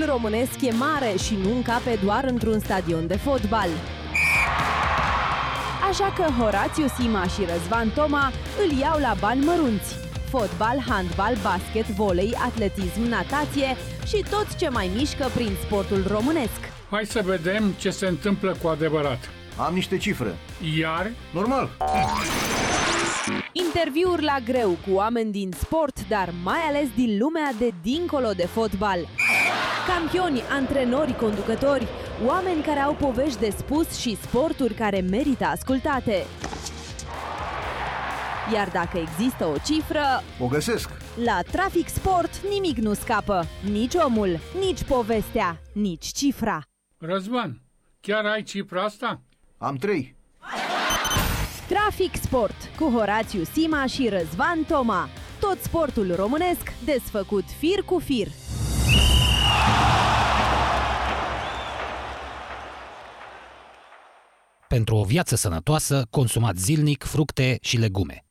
românesc e mare și nu încape doar într-un stadion de fotbal. Așa că Horațiu Sima și Răzvan Toma îl iau la bani mărunți. Fotbal, handbal, basket, volei, atletism, natație și tot ce mai mișcă prin sportul românesc. Hai să vedem ce se întâmplă cu adevărat. Am niște cifre. Iar? Normal. Interviuri la greu cu oameni din sport, dar mai ales din lumea de dincolo de fotbal. Campioni, antrenori, conducători, oameni care au povești de spus și sporturi care merită ascultate. Iar dacă există o cifră, O găsesc. la Trafic Sport nimic nu scapă. Nici omul, nici povestea, nici cifra. Răzvan, chiar ai cifra asta? Am 3. Trafic Sport cu Horațiu Sima și Răzvan Toma. Tot sportul românesc desfăcut fir cu fir. Pentru o viață sănătoasă, consumați zilnic fructe și legume.